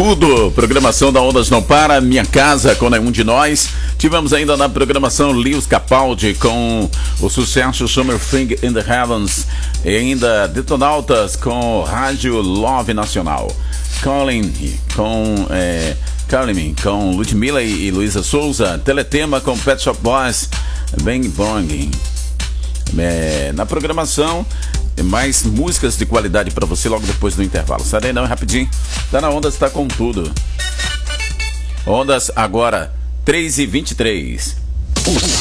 tudo. Programação da Ondas Não Para, Minha Casa com Nenhum de Nós. Tivemos ainda na programação Lewis Capaldi com o sucesso Something in the Heavens. E ainda Detonautas com Rádio Love Nacional. Calling Me com Ludmilla e Luísa Souza. Teletema com Pet Shop Boys. Bang Bong. Na programação, mais músicas de qualidade para você logo depois do intervalo. Sai daí não, rapidinho. Tá na Ondas, tá com tudo. Ondas agora 3h23.